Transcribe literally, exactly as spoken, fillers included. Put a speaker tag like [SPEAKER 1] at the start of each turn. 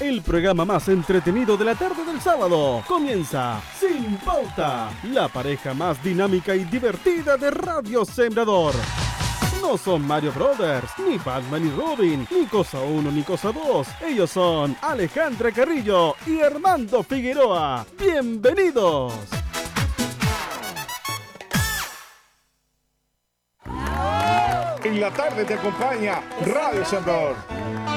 [SPEAKER 1] el programa más entretenido de la tarde del sábado. Comienza Sin Pauta, la pareja más dinámica y divertida de Radio Sembrador. No son Mario Brothers, ni Batman y Robin, ni Cosa uno ni Cosa dos. Ellos son Alejandra Carrillo y Armando Figueroa. ¡Bienvenidos!
[SPEAKER 2] En la tarde te acompaña Radio Sembrador.